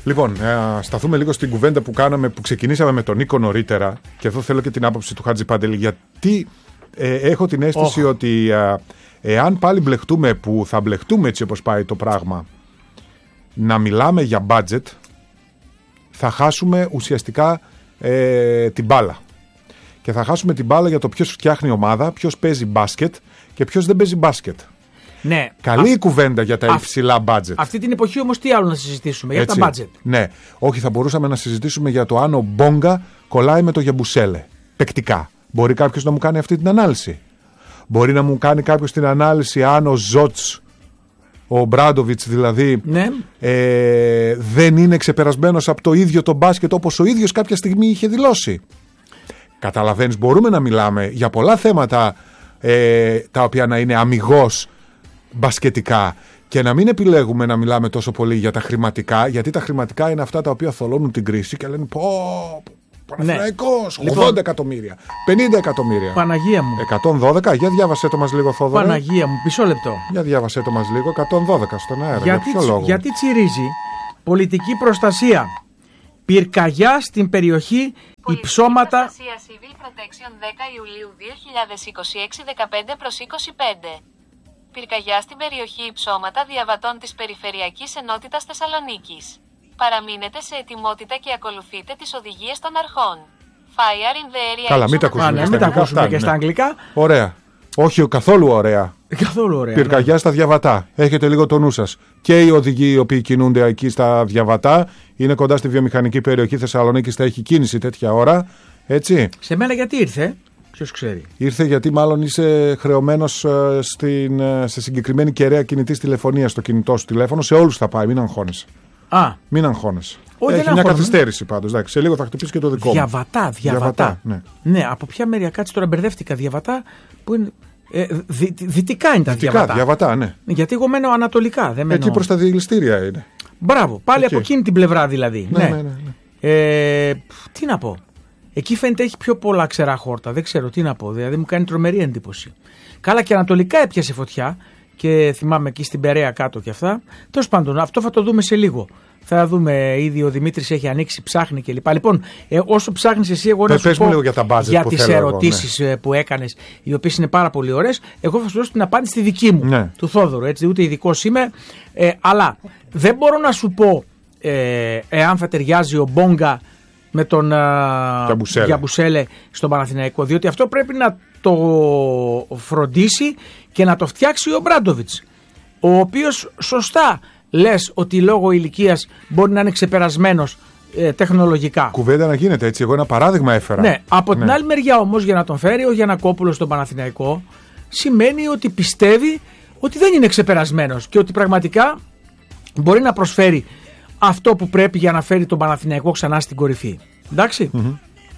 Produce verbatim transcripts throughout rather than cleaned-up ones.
Λοιπόν, ε, σταθούμε λίγο στην κουβέντα που κάναμε, που ξεκινήσαμε με τον Νίκο νωρίτερα. Και εδώ θέλω και την άποψη του Χατζη Παντελή. Γιατί ε, έχω την αίσθηση oh. ότι ε, εάν πάλι μπλεχτούμε, που θα μπλεχτούμε έτσι όπως πάει το πράγμα, να μιλάμε για budget, θα χάσουμε ουσιαστικά ε, την μπάλα. Και θα χάσουμε την μπάλα για το ποιος φτιάχνει ομάδα, ποιος παίζει μπάσκετ και ποιος δεν παίζει μπάσκετ. Ναι. Καλή Α... η κουβέντα για τα α... υψηλά budget. Αυτή την εποχή όμως τι άλλο να συζητήσουμε, έτσι, για τα budget. Ναι. Όχι, θα μπορούσαμε να συζητήσουμε για το αν ο Μπόγκα κολλάει με το Γιαμπουσέλε. Παικτικά. Μπορεί κάποιος να μου κάνει αυτή την ανάλυση. Μπορεί να μου κάνει κάποιος την ανάλυση αν ο Ζότς, ο Μπράντοβιτς δηλαδή, ναι. ε, δεν είναι ξεπερασμένος από το ίδιο το μπάσκετ όπως ο ίδιος κάποια στιγμή είχε δηλώσει. Καταλαβαίνεις, μπορούμε να μιλάμε για πολλά θέματα ε, τα οποία να είναι αμιγώς μπασκετικά και να μην επιλέγουμε να μιλάμε τόσο πολύ για τα χρηματικά, γιατί τα χρηματικά είναι αυτά τα οποία θολώνουν την κρίση και λένε πω, Παναθηναϊκός, ναι. ογδόντα εκατομμύρια, πενήντα εκατομμύρια. Παναγία μου. εκατόν δώδεκα, για διάβασέ το μας λίγο, Θόδωρα. Παναγία μου, μισό λεπτό. Για διάβασέ το μας λίγο, εκατόν δώδεκα στον αέρα. Γιατί, για ποιο λόγο? Γιατί τσιρίζει πολιτική προστασία, πυρκαγιά στην περιοχή, υψώματα. Προστασία Civil Protection δέκα Ιουλίου δύο χιλιάδες είκοσι έξι δεκαπέντε προς είκοσι πέντε. Πυρκαγιά στην περιοχή υψώματα διαβατών της Περιφερειακής Ενότητας Θεσσαλονίκης. Παραμείνετε σε ετοιμότητα και ακολουθείτε τις οδηγίες των αρχών. Fire in the area. Καλά, μην τα ακούσουμε, ναι, μην τα ακούσουμε και στα αγγλικά. Ωραία. Όχι καθόλου ωραία. Καθόλου ωραία. Πυρκαγιά ναι. στα διαβατά. Έχετε λίγο το νου σας. Και οι οδηγοί οι οποίοι κινούνται εκεί στα διαβατά είναι κοντά στη βιομηχανική περιοχή Θεσσαλονίκης. Θα έχει κίνηση τέτοια ώρα. Έτσι. Σε μένα γιατί ήρθε, ποιος ξέρει. Ήρθε γιατί μάλλον είσαι χρεωμένος στην, σε συγκεκριμένη κεραία κινητής τηλεφωνίας στο κινητό σου τηλέφωνο. Σε όλους θα πάει, μην αγχώνεσαι. Α. Μην αγχώνεσαι. Όχι, έχει μια καθυστέρηση πάντως. Σε λίγο θα χτυπήσει και το δικό μου. Διαβατά, διαβατά. διαβατά ναι. ναι, από ποια μεριά, κάτσε τώρα μπερδεύτηκα. Διαβατά που είναι. Ε, δι, δυτικά είναι τα δυτικά, διαβατά. διαβατά, ναι. Γιατί εγώ μένω ανατολικά. Δεν μένω... Εκεί προς τα διελιστήρια είναι. Μπράβο, πάλι εκεί. Από εκείνη την πλευρά δηλαδή. Ναι, ναι. ναι, ναι, ναι. Ε, τι να πω. Εκεί φαίνεται έχει πιο πολλά ξερά χόρτα. Δεν ξέρω τι να πω. Δηλαδή μου κάνει τρομερή εντύπωση. Καλά και ανατολικά έπιασε φωτιά. Και θυμάμαι εκεί στην Περαία κάτω και αυτά. Τέλος πάντων, αυτό θα το δούμε σε λίγο. Θα δούμε, ήδη ο Δημήτρης έχει ανοίξει, ψάχνει κλπ. Λοιπόν, ε, όσο ψάχνεις εσύ, εγώ να σου πω για, τα για τις ερωτήσεις εγώ, ναι. που έκανες, οι οποίες είναι πάρα πολύ ωραίες. Εγώ θα σου δώσω την απάντηση στη δική μου, ναι. του Θόδωρου. Έτσι, ούτε ειδικός είμαι. Ε, αλλά δεν μπορώ να σου πω ε, εάν θα ταιριάζει ο Μπόγκα με τον Γιαμπουσέλε στον Παναθηναϊκό. Διότι αυτό πρέπει να το φροντίσει και να το φτιάξει ο Μπράντοβιτς, ο οποίος σωστά λες ότι λόγω ηλικίας μπορεί να είναι ξεπερασμένος ε, τεχνολογικά. Κουβέντα να γίνεται έτσι. Εγώ ένα παράδειγμα έφερα. Ναι, από ναι. την άλλη μεριά όμως, για να τον φέρει ο Γιαννακόπουλος στον Παναθηναϊκό, σημαίνει ότι πιστεύει ότι δεν είναι ξεπερασμένος και ότι πραγματικά μπορεί να προσφέρει αυτό που πρέπει για να φέρει τον Παναθηναϊκό ξανά στην κορυφή. Εντάξει. Mm-hmm.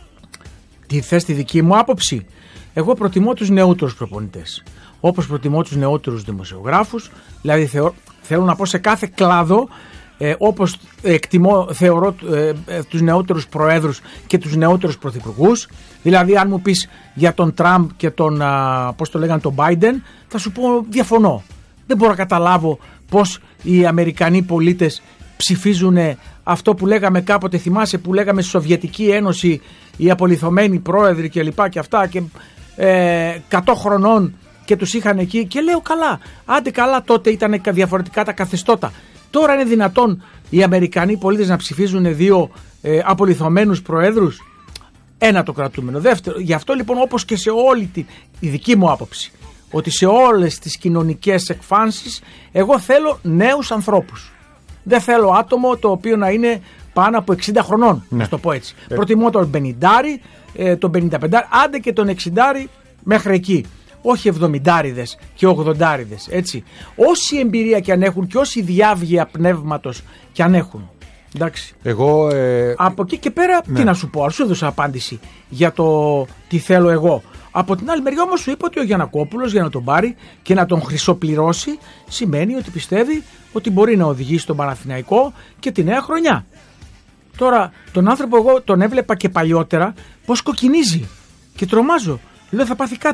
Τι θες τη δική μου άποψη? Εγώ προτιμώ τους νεότερους προπονητές. Όπως προτιμώ τους νεότερους δημοσιογράφους, δηλαδή θεω, θέλω να πω σε κάθε κλάδο, ε, όπως εκτιμώ, θεωρώ ε, ε, τους νεότερους προέδρους και τους νεότερους πρωθυπουργούς. Δηλαδή αν μου πεις για τον Τραμπ και τον, α, πώς το λέγανε, τον Biden, θα σου πω διαφωνώ. Δεν μπορώ να καταλάβω πώς οι Αμερικανοί πολίτες ψηφίζουν αυτό που λέγαμε κάποτε, θυμάσαι που λέγαμε στη Σοβιετική Ένωση, οι απολιθωμένοι πρόεδροι και λοιπά και αυτά και ε, εκατό χρονών και τους είχαν εκεί και λέω καλά, άντε καλά, τότε ήταν διαφορετικά τα καθεστώτα. Τώρα είναι δυνατόν οι Αμερικανοί πολίτες να ψηφίζουν δύο ε, απολιθωμένους προέδρους? Ένα το κρατούμενο. Δεύτερο, γι' αυτό λοιπόν, όπως και σε όλη τη, η δική μου άποψη, ότι σε όλες τις κοινωνικές εκφάνσεις εγώ θέλω νέους ανθρώπους. Δεν θέλω άτομο το οποίο να είναι πάνω από εξήντα χρονών, ναι. να το πω έτσι. Ε. Προτιμώ τον πενηντάρι, ε, τον πενηνταπεντάρι, άντε και τον εξηντάρι μέχρι εκεί. Όχι εβδομηντάριδες και ογδοντάριδες, έτσι. Όση εμπειρία και αν έχουν και όση διάβγεια πνεύματος και αν έχουν. Εντάξει. Εγώ, ε... Από εκεί και πέρα, ναι. τι να σου πω, σου έδωσα απάντηση για το τι θέλω εγώ. Από την άλλη μεριά όμως σου είπα ότι ο Γιαννακόπουλος για να τον πάρει και να τον χρυσοπληρώσει σημαίνει ότι πιστεύει ότι μπορεί να οδηγήσει τον Παναθηναϊκό και τη νέα χρονιά. Τώρα τον άνθρωπο εγώ τον έβλεπα και παλιότερα πως κοκκινίζει και τρομάζω. Λέω θα πάθει κάτι.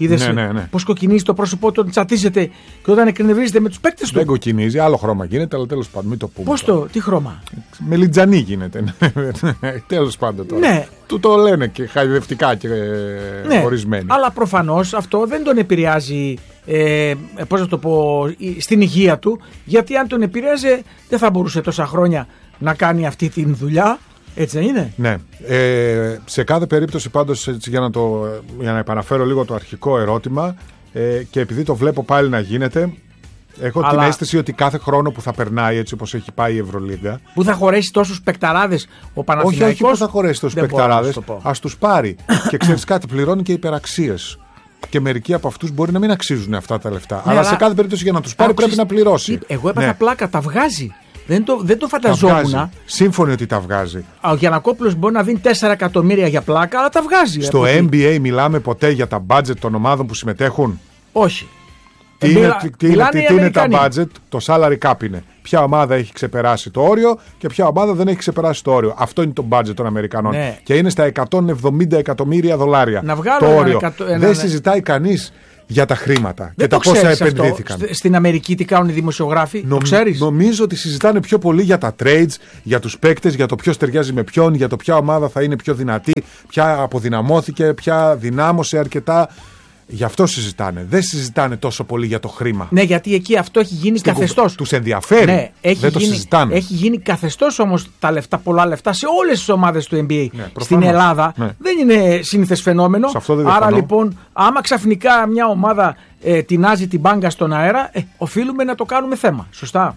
Είδες Ναι, ναι, ναι. πώς κοκκινίζει το πρόσωπό του όταν τσατίζεται και όταν εκνευρίζεται με τους παίκτες του. Δεν κοκκινίζει, άλλο χρώμα γίνεται, αλλά τέλος πάντων, μην το πούμε. Πώς το, τι χρώμα? Με λιτζανί γίνεται. Τέλος πάντων τώρα. Ναι. Του το λένε και χαϊδευτικά και Ναι, ορισμένοι. αλλά προφανώς αυτό δεν τον επηρεάζει, ε, πώς να το πω, στην υγεία του, γιατί αν τον επηρέαζε δεν θα μπορούσε τόσα χρόνια να κάνει αυτή τη δουλειά. Έτσι δεν είναι? Ναι. Ε, σε κάθε περίπτωση πάντως, έτσι, για, να το, για να επαναφέρω λίγο το αρχικό ερώτημα, ε, και επειδή το βλέπω πάλι να γίνεται, έχω Αλλά... την αίσθηση ότι κάθε χρόνο που θα περνάει έτσι όπως έχει πάει η Ευρωλίγκα. Που θα χωρέσει τόσους παικταράδες ο Παναθηναϊκός. Όχι, όχι που θα χωρέσει τόσους παικταράδες. Ας τους πάρει. Και ξέρεις κάτι, πληρώνει και υπεραξίες. Και μερικοί από αυτούς μπορεί να μην αξίζουν αυτά τα λεφτά. Ναι, αλλά, αλλά σε κάθε περίπτωση για να τους πάρει άκουσες, πρέπει να πληρώσει. Εγώ έπαθα ναι. πλάκα, τα βγάζει. Δεν το, δεν το φανταζόμουν. Σύμφωνοι ότι τα βγάζει. Ο Γιαννακόπουλος μπορεί να δίνει τέσσερα εκατομμύρια για πλάκα, αλλά τα βγάζει. Στο N B A μιλάμε ποτέ για τα budget των ομάδων που συμμετέχουν? Όχι. Τι είναι, Μιλά, τι, είναι, τι, τι είναι τα budget? Το salary cap είναι. Ποια ομάδα έχει ξεπεράσει το όριο και ποια ομάδα δεν έχει ξεπεράσει το όριο. Αυτό είναι το budget των Αμερικανών. Ναι. Και είναι στα εκατόν εβδομήντα εκατομμύρια δολάρια. Να βγάλω το όριο. εκατό, ένα, δεν ναι. συζητάει κανείς για τα χρήματα δεν και τα πόσα επενδύθηκαν. Αυτό. Στην Αμερική τι κάνουν οι δημοσιογράφοι, Νομ, το ξέρεις? Νομίζω ότι συζητάνε πιο πολύ για τα trades, για τους παίκτες, για το ποιος ταιριάζει με ποιον, για το ποια ομάδα θα είναι πιο δυνατή, ποια αποδυναμώθηκε, ποια δυνάμωσε αρκετά. Γι' αυτό συζητάνε. Δεν συζητάνε τόσο πολύ για το χρήμα. Ναι, γιατί εκεί αυτό έχει γίνει καθεστώς. Τους ενδιαφέρει. Ναι, έχει δεν γίνει, το συζητάνε. Έχει γίνει καθεστώς όμως τα λεφτά, πολλά λεφτά σε όλες τις ομάδες του N B A. Ναι, στην Ελλάδα ναι. δεν είναι σύνηθες φαινόμενο. Άρα λοιπόν, άμα ξαφνικά μια ομάδα ε, τεινάζει την μπάγκα στον αέρα, ε, οφείλουμε να το κάνουμε θέμα. Σωστά.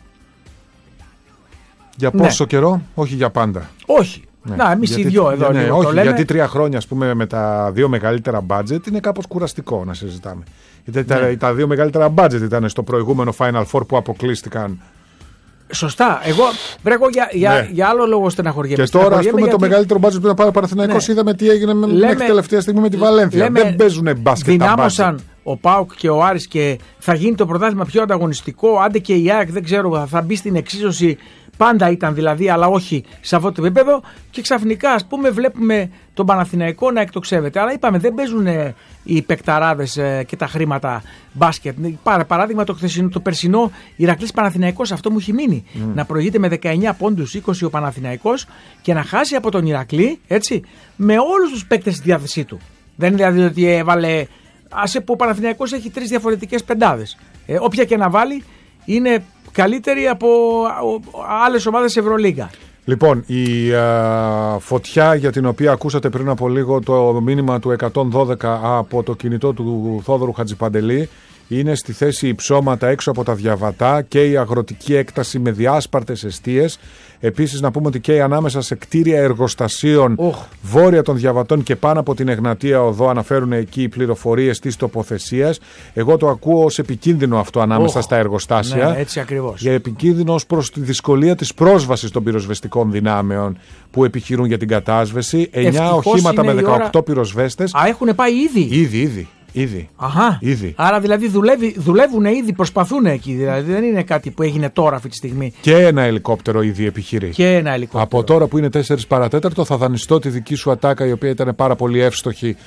Για πόσο ναι. καιρό? Όχι για πάντα. Όχι. Ναι. Να, εμείς οι δυο εδώ ναι, λίγο όχι, το λέμε. Γιατί τρία χρόνια, ας πούμε, με τα δύο μεγαλύτερα budget είναι κάπως κουραστικό να συζητάμε. Γιατί ναι. τα, τα δύο μεγαλύτερα budget ήταν στο προηγούμενο Final Four που αποκλείστηκαν. Σωστά. Εγώ, βρέγω για, για, ναι. για άλλο λόγο στεναχωριέμαι. Και τώρα, ας πούμε, γιατί... το μεγαλύτερο budget που ήταν πάρει ο Παναθηναϊκός, ναι. είδαμε τι έγινε λέμε... μέχρι τελευταία στιγμή με τη Βαλένθια. Λέμε... Δεν παίζουν μπάσκετ. Δυνάμωσαν ο ΠΑΟΚ και ο Άρης και θα γίνει το πρωτάθλημα πιο ανταγωνιστικό. Άντε και η ΑΕΚ, δεν ξέρω, θα μπει στην εξίσωση. Πάντα ήταν δηλαδή, αλλά όχι σε αυτό το επίπεδο. Και ξαφνικά, ας πούμε, βλέπουμε τον Παναθηναϊκό να εκτοξεύεται. Αλλά είπαμε, δεν παίζουν οι παικταράδες και τα χρήματα μπάσκετ. Παράδειγμα, το, χθεσινό, το περσινό Ηρακλής Παναθηναϊκός, αυτό μου έχει μείνει. Mm. Να προηγείται με δεκαεννιά πόντους είκοσι ο Παναθηναϊκός και να χάσει από τον Ηρακλή, έτσι, με όλους τους παίκτες στη διάθεσή του. Δεν είναι δηλαδή ότι έβαλε. Άσε που ο Παναθηναϊκός έχει τρεις διαφορετικές πεντάδες. Ε, όποια και να βάλει είναι καλύτερη από άλλες ομάδες Ευρωλίγκα. Λοιπόν, η α, φωτιά για την οποία ακούσατε πριν από λίγο το μήνυμα του εκατόν δώδεκα από το κινητό του Θόδωρου Χατζηπαντελή είναι στη θέση υψώματα έξω από τα διαβατά και η αγροτική έκταση με διάσπαρτες εστίες. Επίσης να πούμε ότι και ανάμεσα σε κτίρια εργοστασίων oh. βόρεια των διαβατών και πάνω από την Εγνατία Οδό αναφέρουν εκεί οι πληροφορίες της τοποθεσίας. Εγώ το ακούω ως επικίνδυνο αυτό ανάμεσα oh. στα εργοστάσια. Ναι, έτσι ακριβώς. Για επικίνδυνο ως προς τη δυσκολία της πρόσβασης των πυροσβεστικών δυνάμεων που επιχειρούν για την κατάσβεση. εννιά οχήματα με δεκαοκτώ ώρα... πυροσβέστες. Α, έχουν πάει ήδη. Ήδη, ήδη. Ήδη. Αχα. Ήδη. Άρα δηλαδή δουλεύει, δουλεύουν ήδη, προσπαθούν εκεί. Δηλαδή δεν είναι κάτι που έγινε τώρα αυτή τη στιγμή. Και ένα ελικόπτερο ήδη επιχειρεί. Και ένα ελικόπτερο. Από τώρα που είναι τέσσερις παρατέταρτο θα δανειστώ τη δική σου ατάκα η οποία ήταν πάρα πολύ εύστοχη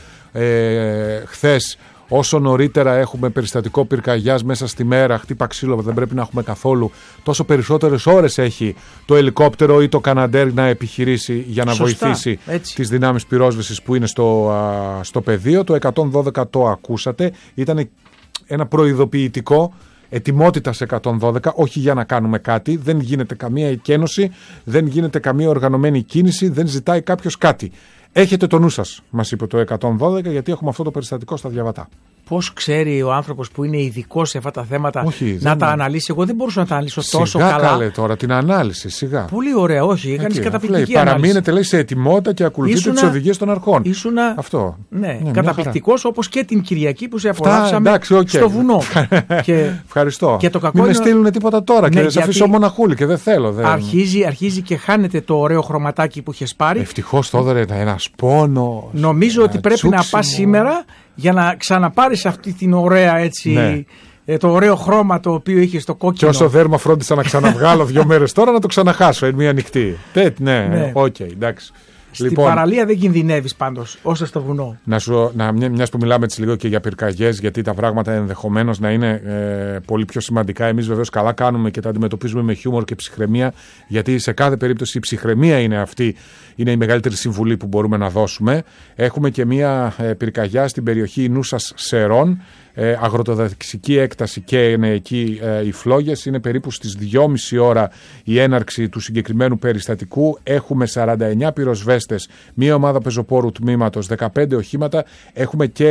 ε, χθες. Όσο νωρίτερα έχουμε περιστατικό πυρκαγιάς μέσα στη μέρα, χτύπα ξύλο, δεν πρέπει να έχουμε καθόλου. Τόσο περισσότερες ώρες έχει το ελικόπτερο ή το Καναντέρ να επιχειρήσει για να Σωστά, βοηθήσει έτσι. τις δυνάμεις πυρόσβεσης που είναι στο, α, στο πεδίο. Το εκατόν δώδεκα το ακούσατε. Ήταν ένα προειδοποιητικό. Ετοιμότητα σε εκατόν δώδεκα, όχι για να κάνουμε κάτι. Δεν γίνεται καμία εκένωση, δεν γίνεται καμία οργανωμένη κίνηση, δεν ζητάει κάποιος κάτι. Έχετε το νου σας, μας είπε το εκατόν δώδεκα, γιατί έχουμε αυτό το περιστατικό στα διαβατά. Πώς ξέρει ο άνθρωπος που είναι ειδικός σε αυτά τα θέματα όχι, να δεν... τα αναλύσει? Εγώ δεν μπορούσα να τα αναλύσω σιγά τόσο καλά. Σιγά καλέ τώρα την ανάλυση, σιγά. Πολύ ωραία, όχι, έκανες καταπληκτική λέει, ανάλυση. Παραμείνετε λέει σε ετοιμότητα και ακολουθείτε ήσουνα... τις οδηγίες των αρχών. Ήσουνα... Αυτό. Ναι, ναι καταπληκτικός όπως και την Κυριακή που σε απολαύσαμε εντάξει, okay. στο βουνό. και... Ευχαριστώ. Και το κακό μην είναι... με στείλουν τίποτα τώρα ναι, και σε αφήσω μοναχούλη και δεν θέλω. Δεν... Αρχίζει, αρχίζει και χάνεται το ωραίο χρωματάκι που είχες πάρει. Ευτυχώς Θόδωρε ήταν ένας πόνος. Νομίζω ότι πρέπει να πας σήμερα για να ξαναπάρεις αυτή την ωραία έτσι, ναι. ε, το ωραίο χρώμα το οποίο είχε στο κόκκινο. Και όσο δέρμα φρόντισα να ξαναβγάλω δύο μέρες τώρα να το ξαναχάσω εν μία νυχτή. Ναι, οκ, ναι. okay, εντάξει. Στην Λοιπόν, παραλία δεν κινδυνεύεις πάντως, όσο στο βουνό. Να σου, να, μιας που μιλάμε έτσι λίγο και για πυρκαγιές, γιατί τα πράγματα ενδεχομένως να είναι ε, πολύ πιο σημαντικά. Εμείς βεβαίως καλά κάνουμε και τα αντιμετωπίζουμε με χιούμορ και ψυχραιμία, γιατί σε κάθε περίπτωση η ψυχραιμία είναι αυτή, είναι η μεγαλύτερη συμβουλή που μπορούμε να δώσουμε. Έχουμε και μια ε, πυρκαγιά στην περιοχή Νούσας Σερών. Ε, αγροτοδασική έκταση και είναι εκεί ε, οι φλόγες. Είναι περίπου στις δυόμιση ώρα η έναρξη του συγκεκριμένου περιστατικού. Έχουμε σαράντα εννέα πυροσβέστες, μία ομάδα πεζοπόρου τμήματος, δεκαπέντε οχήματα. Έχουμε και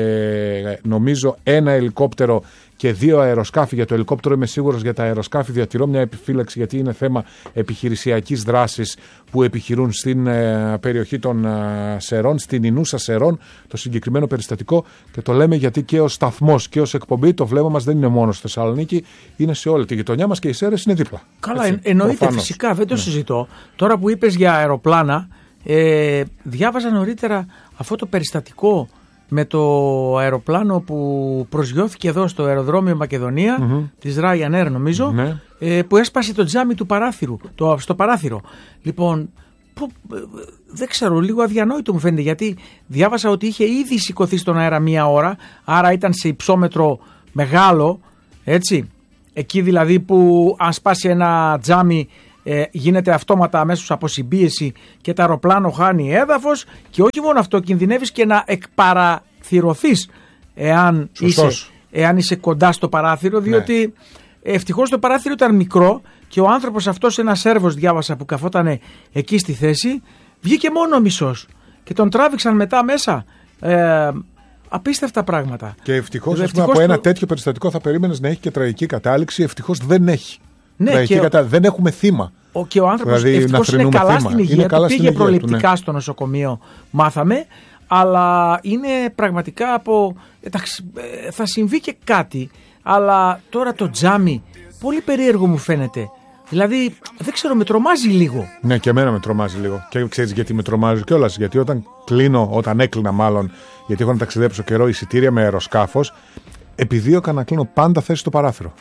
ε, νομίζω ένα ελικόπτερο και δύο αεροσκάφη. Για το ελικόπτερο είμαι σίγουρος, για τα αεροσκάφη διατηρώ μια επιφύλαξη, γιατί είναι θέμα επιχειρησιακής δράσης που επιχειρούν στην ε, περιοχή των ε, Σερών, στην Ινούσα Σερών, το συγκεκριμένο περιστατικό. Και το λέμε γιατί και ως σταθμός και ως εκπομπή το βλέμμα μας δεν είναι μόνο στη Θεσσαλονίκη, είναι σε όλη τη γειτονιά μας και οι Σέρες είναι δίπλα. Καλά, έτσι, εννοείται, προφανώς. Φυσικά, δεν το ναι. συζητώ. Τώρα που είπες για αεροπλάνα, ε, διάβαζα νωρίτερα αυτό το περιστατικό με το αεροπλάνο που προσγειώθηκε εδώ στο αεροδρόμιο Μακεδονία, mm-hmm. της Ryanair νομίζω, mm-hmm. ε, που έσπασε το τζάμι του παράθυρου, το, στο παράθυρο. Λοιπόν, που, δεν ξέρω, λίγο αδιανόητο μου φαίνεται, γιατί διάβασα ότι είχε ήδη σηκωθεί στον αέρα μία ώρα, άρα ήταν σε υψόμετρο μεγάλο, έτσι, εκεί δηλαδή που αν σπάσει ένα τζάμι Ε, γίνεται αυτόματα αμέσως αποσυμπίεση και το αεροπλάνο χάνει έδαφος, και όχι μόνο αυτό, κινδυνεύεις και να εκπαραθυρωθείς εάν είσαι, εάν είσαι κοντά στο παράθυρο, διότι ναι. ευτυχώς το παράθυρο ήταν μικρό και ο άνθρωπος αυτός, ένας Σέρβος διάβασα που καθόταν εκεί στη θέση, βγήκε μόνο μισός και τον τράβηξαν μετά μέσα. ε, Απίστευτα πράγματα. Και ευτυχώς, ευτυχώς από το... ένα τέτοιο περιστατικό θα περίμενες να έχει και τραγική κατάληξη. Ευτυχώς δεν έχει. Ναι, και κατα... δεν έχουμε θύμα. Ο, και ο άνθρωπος δηλαδή, ευτυχώς είναι καλά θύμα. Στην υγεία του, πήγε υγεία προληπτικά του, ναι. στο νοσοκομείο, μάθαμε, αλλά είναι πραγματικά από... Εντάξει, θα συμβεί και κάτι, αλλά τώρα το τζάμι πολύ περίεργο μου φαίνεται. Δηλαδή, δεν ξέρω, με τρομάζει λίγο. Ναι, και εμένα με τρομάζει λίγο. Και ξέρεις γιατί με τρομάζει κιόλας? Γιατί όταν κλείνω, όταν έκλεινα μάλλον, γιατί έχω να ταξιδέψω καιρό, εισιτήρια με αεροσκάφος, επιδίωκα να κλείνω πάντα θέση στο παράθυρο.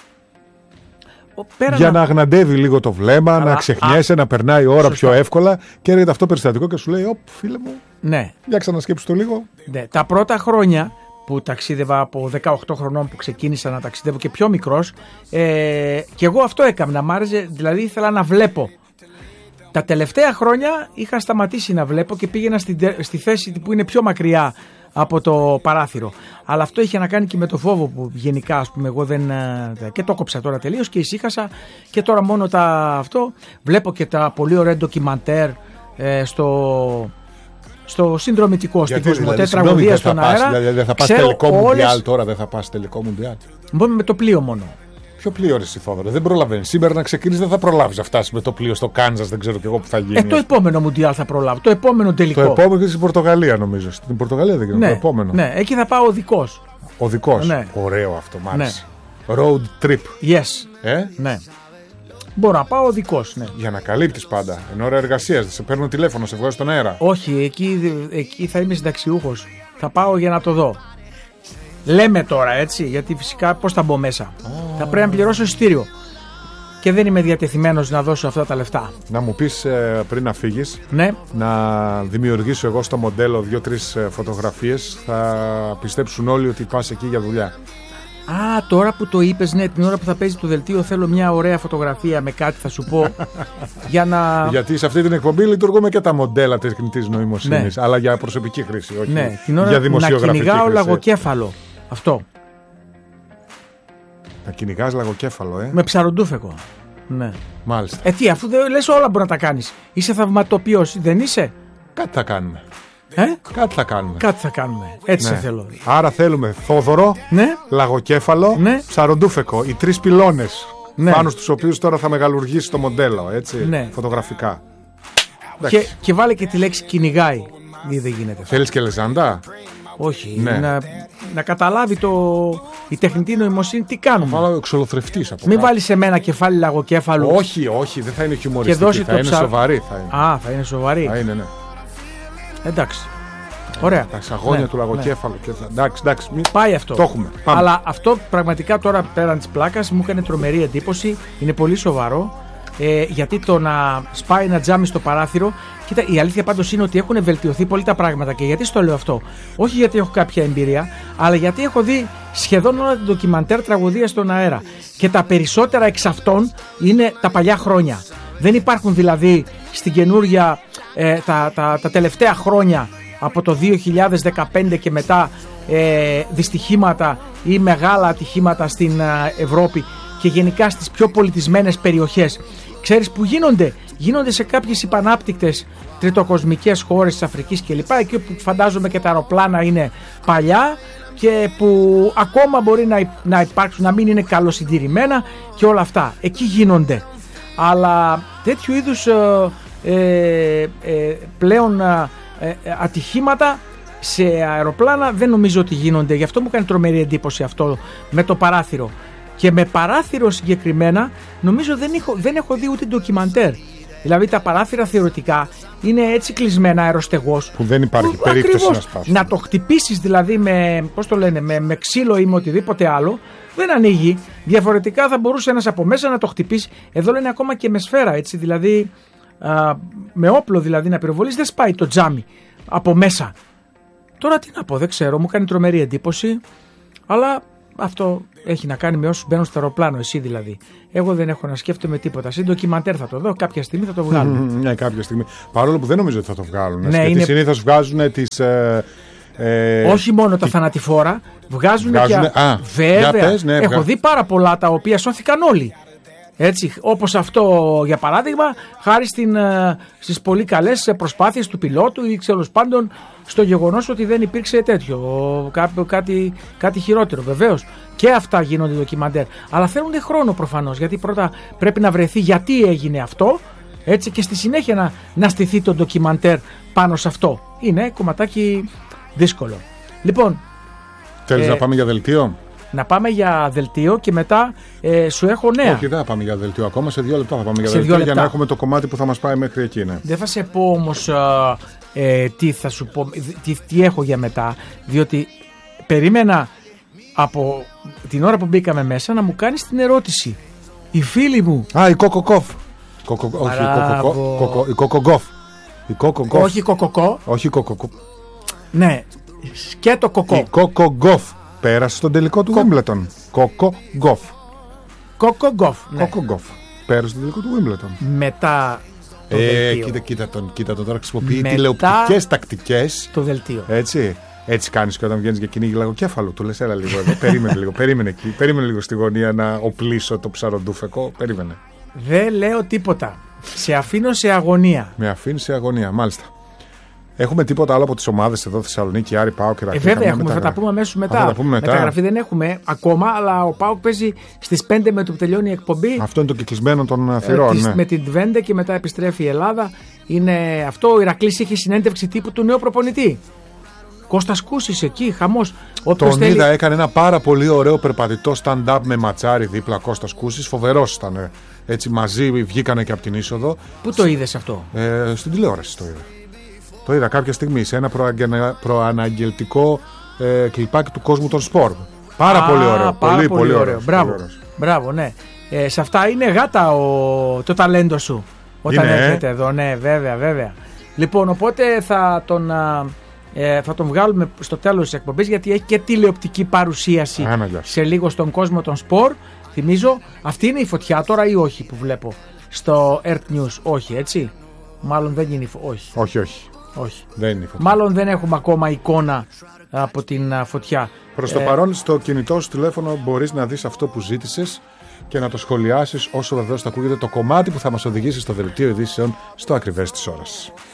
Πέρα για να... να αγναντεύει λίγο το βλέμμα, αλλά... να ξεχνιέσαι, α... να περνάει η ώρα σωστά. Πιο εύκολα, και έρχεται αυτό περιστατικό και σου λέει: Ωπ, φίλε μου, ναι. για ξανασκέψου το λίγο. Ναι. Τα πρώτα χρόνια που ταξίδευα, από δεκαοκτώ χρονών που ξεκίνησα να ταξιδεύω και πιο μικρός, ε, και εγώ αυτό έκανα. Μ' άρεσε, δηλαδή ήθελα να βλέπω. Τα τελευταία χρόνια είχα σταματήσει να βλέπω και πήγαινα στη, στη θέση που είναι πιο μακριά από το παράθυρο. Αλλά αυτό είχε να κάνει και με το φόβο που γενικά, ας πούμε, εγώ δεν. Και το κόψα τώρα τελείως και ησύχασα. Και τώρα μόνο τα αυτό. Βλέπω και τα πολύ ωραία ντοκιμαντέρ ε, στο. Στο συνδρομητικό, στην Κοσμοτέ, τραγωδία στον αέρα. Δηλαδή δεν θα πας τελικό μουντιάλ τώρα, δεν θα πας τελικό μουντιάλ. Μπορούμε με το πλοίο μόνο. Ποιο πλοίο, ρε Θόδωρο? Δεν προλαβαίνει. Σήμερα να ξεκινήσει, δεν θα προλάβει να φτάσει με το πλοίο στο Κάνζας, δεν ξέρω κι εγώ που θα γίνει. Ε, το επόμενο μουντιάλ θα προλάβει. Το επόμενο τελικό. Το επόμενο και στην Πορτογαλία, νομίζω. Στην Πορτογαλία δεν γίνεται. Ναι, το επόμενο. Ναι, εκεί θα πάω οδικός. Οδικός. Ναι. Ωραίο αυτό, μ' άρεσε. Ναι. Road trip. Yes. Ε? Ναι. Μπορώ να πάω οδικός, ναι. Για να καλύπτεις πάντα. Εν ώρα εργασίας. Σε παίρνω τηλέφωνο, σε βγάζω στον αέρα. Όχι, εκεί, εκεί θα είμαι συνταξιούχος. Θα πάω για να το δω. Λέμε τώρα, έτσι, γιατί φυσικά πώς θα μπω μέσα. Oh. Θα πρέπει να πληρώσω εισιτήριο. Και δεν είμαι διατεθειμένος να δώσω αυτά τα λεφτά. Να μου πεις ε, πριν να φύγεις, ναι. να δημιουργήσω εγώ στο μοντέλο δύο-τρεις ε, φωτογραφίες. Θα πιστέψουν όλοι ότι πας εκεί για δουλειά. Α, τώρα που το είπες, ναι, την ώρα που θα παίζει το δελτίο, θέλω μια ωραία φωτογραφία με κάτι, θα σου πω. για να... Γιατί σε αυτή την εκπομπή λειτουργούμε και τα μοντέλα τεχνητής νοημοσύνης, ναι. αλλά για προσωπική χρήση, όχι ναι, την ώρα για δημοσιογραφική χρήση. Να κυνηγάω λαγοκέφαλο. Αυτό. Να κυνηγάς λαγοκέφαλο, ε. Με ψαροντούφεκο. Ναι. Μάλιστα. Ε, τι, αφού δεν λες όλα μπορεί να τα κάνεις. Είσαι θαυματοποιός, δεν είσαι? Κάτι θα κάνουμε. Ε? Κάτι θα κάνουμε. Κάτι θα κάνουμε. Έτσι ναι. σε θέλω. Άρα θέλουμε Θόδωρο, ναι. λαγοκέφαλο, ναι. ψαροντούφεκο. Οι τρεις πυλώνες ναι. πάνω στους οποίους τώρα θα μεγαλουργήσει το μοντέλο. Έτσι, ναι. φωτογραφικά. Και, και βάλε και τη λέξη κυνηγάει. Ή δεν γίνεται. Θέλεις και λεζάντα? Όχι. Ναι. Να, να καταλάβει το, η τεχνητή νοημοσύνη τι κάνουμε. Θα βάλω εξολοθρευτής από Μην κάτω. Βάλεις σε μένα κεφάλι λαγοκέφαλου. Όχι, όχι, δεν θα είναι χιουμοριστική. Θα είναι ψα... σοβαρή. Θα είναι. Α, θα είναι σοβαρή. Θα είναι, ναι. Εντάξει. Ωραία. Τα αγώνια ναι, του λαγοκέφαλου. Ναι. Και... Εντάξει, εντάξει. Μη... Πάει αυτό. Το έχουμε. Πάμε. Αλλά αυτό πραγματικά τώρα πέραν της πλάκας μου έκανε τρομερή εντύπωση. Είναι πολύ σοβαρό. Ε, γιατί το να σπάει ένα τζάμι στο παράθυρο. Κοίτα, η αλήθεια πάντως είναι ότι έχουν βελτιωθεί πολύ τα πράγματα. Και γιατί στο λέω αυτό? Όχι γιατί έχω κάποια εμπειρία, αλλά γιατί έχω δει σχεδόν όλα τα ντοκιμαντέρ τραγωδία στον αέρα. Και τα περισσότερα εξ αυτών είναι τα παλιά χρόνια. Δεν υπάρχουν δηλαδή στην καινούργια ε, τα, τα, τα τελευταία χρόνια από το δύο χιλιάδες δεκαπέντε και μετά ε, δυστυχήματα ή μεγάλα ατυχήματα στην ε, Ευρώπη και γενικά στις πιο πολιτισμένες περιοχές. Ξέρεις που γίνονται? Γίνονται σε κάποιες υπανάπτυκτες τριτοκοσμικές χώρες της Αφρικής κλπ. Εκεί που φαντάζομαι και τα αεροπλάνα είναι παλιά και που ακόμα μπορεί να, να υπάρξουν, να μην είναι καλοσυντηρημένα και όλα αυτά. Εκεί γίνονται. Αλλά τέτοιου είδους ε, ε, ε, πλέον ε, ε, ατυχήματα σε αεροπλάνα δεν νομίζω ότι γίνονται. Γι' αυτό μου κάνει τρομερή εντύπωση αυτό με το παράθυρο. Και με παράθυρο συγκεκριμένα νομίζω δεν έχω, δεν έχω δει ούτε ντοκιμαντέρ. Δηλαδή τα παράθυρα θεωρητικά είναι έτσι κλεισμένα αεροστεγός που δεν υπάρχει που, περίπτωση να σπάσουν. Να το χτυπήσεις δηλαδή με, πώς το λένε, με, με ξύλο ή με οτιδήποτε άλλο δεν ανοίγει. Διαφορετικά θα μπορούσε ένας από μέσα να το χτυπήσει. Εδώ λένε ακόμα και με σφαίρα, έτσι, δηλαδή α, με όπλο δηλαδή να πυροβολείς, δεν σπάει το τζάμι από μέσα. Τώρα τι να πω, δεν ξέρω, μου κάνει τρομερή εντύπωση, αλλά αυτό έχει να κάνει με όσους μπαίνουν στο αεροπλάνο, εσύ δηλαδή. Εγώ δεν έχω να σκέφτομαι τίποτα. Σε ντοκιμαντέρ θα το δω, κάποια στιγμή θα το βγάλουν. Ναι, κάποια στιγμή. Παρόλο που δεν νομίζω ότι θα το βγάλουν. Ναι, γιατί είναι... συνήθως βγάζουν τις. Ε, ε, όχι μόνο τα θανατηφόρα, βγάζουν, βγάζουν και. Α, βέβαια, πες, ναι, έχω βγα... δει πάρα πολλά τα οποία σώθηκαν όλοι. Έτσι, όπως αυτό για παράδειγμα, χάρη στην, στις πολύ καλές προσπάθειες του πιλότου ή τέλος πάντων στο γεγονός ότι δεν υπήρξε τέτοιο, κά, κάτι, κάτι χειρότερο. Βεβαίως και αυτά γίνονται ντοκιμαντέρ, αλλά θέλουν χρόνο προφανώς, γιατί πρώτα πρέπει να βρεθεί γιατί έγινε αυτό, έτσι, και στη συνέχεια να, να στηθεί το ντοκιμαντέρ πάνω σε αυτό. Είναι κομματάκι δύσκολο. Λοιπόν, θέλεις ε, να πάμε για δελτίο? Να πάμε για δελτίο και μετά ε, σου έχω νέα. Όχι, δεν θα πάμε για δελτίο ακόμα. Σε δύο λεπτά θα πάμε για σε δελτίο για να έχουμε το κομμάτι που θα μας πάει μέχρι εκεί. Ναι. Δεν θα σε πω όμως ε, τι θα σου πω, τι, τι έχω για μετά, διότι περίμενα από την ώρα που μπήκαμε μέσα να μου κάνεις την ερώτηση. Η φίλη μου. Α, η Κοκοκόφ. Κοκο, όχι, η Κοκογκόφ. Η Κοκογκόφ. Όχι η Κοκοκό. Όχι η Κοκοκό. Ναι, και το Κοκό. Η Κοκογκόφ. Πέρασε στον τελικό του Wimbledon. Κοκογκόφ. Κοκογκόφ. Κοκογκόφ. Πέρασε στον τελικό του Wimbledon. Μετά το ε, δελτίο. Κοίτα, κοίτα τον, κοίτα τον τώρα χρησιμοποιεί Μετά τηλεοπτικές τακτικές. Το δελτίο. Έτσι. Έτσι κάνεις και όταν βγαίνεις για κυνήγι λαγοκέφαλο. Του λες, έλα λίγο εδώ. Περίμενε λίγο. Περίμενε εκεί. Περίμενε λίγο στη γωνία να οπλίσω το ψαροντούφεκο. Περίμενε. Δεν λέω τίποτα. Σε αφήνω σε αγωνία. Με αφήνει σε αγωνία, μάλιστα. Έχουμε τίποτα άλλο από τις ομάδες εδώ Θεσσαλονίκη, Άρη, ΠΑΟΚ, Ηρακλή? Ε, βέβαια έχουμε, μεταγρα... θα τα πούμε αμέσως μετά. Α, θα τα πούμε μετά. Μεταγραφή δεν έχουμε ακόμα, αλλά ο ΠΑΟΚ παίζει στις πέντε με το που τελειώνει η εκπομπή. Αυτό είναι το κυκλισμένο των θυρών. Ε, ναι. Με την Τβέντε και μετά επιστρέφει η Ελλάδα. Είναι αυτό. Ο Ηρακλής είχε συνέντευξη τύπου του νέου προπονητή. Κώστας Κούσης εκεί, χαμός. Τον θέλει... είδα, έκανε ένα πάρα πολύ ωραίο περπατητό stand-up με ματσάρι δίπλα. Κώστας Κούσης, φοβερός ήταν. Έτσι μαζί βγήκανε και από την είσοδο. Πού το είδες αυτό? Ε, στην τηλεόραση το είδα. Το είδα κάποια στιγμή σε ένα προαναγγελτικό ε, κλιπάκι του κόσμου των σπορ. Πάρα Α, πολύ ωραίο. Πάρα πολύ, πολύ, πολύ ωραίο. ωραίο. Μπράβο. Μπράβο, ναι. Ε, σε αυτά είναι γάτα ο, το ταλέντο σου όταν είναι, έρχεται ε? εδώ. Ναι, βέβαια, βέβαια. Λοιπόν, οπότε θα τον, ε, θα τον βγάλουμε στο τέλος της εκπομπής, γιατί έχει και τηλεοπτική παρουσίαση Άναγια. σε λίγο στον κόσμο των σπορ. Θυμίζω, αυτή είναι η φωτιά τώρα ή όχι που βλέπω στο Earth News? Όχι, έτσι. Μάλλον δεν είναι η φωτιά. Όχι. Όχι, όχι. Όχι. Δεν είναι η φωτιά. Μάλλον δεν έχουμε ακόμα εικόνα από την φωτιά. Προς το ε... παρόν, στο κινητό σου τηλέφωνο μπορείς να δεις αυτό που ζήτησες και να το σχολιάσεις όσο βεβαίως θα ακούγεται το κομμάτι που θα μας οδηγήσει στο δελτίο ειδήσεων στο ακριβές της ώρας.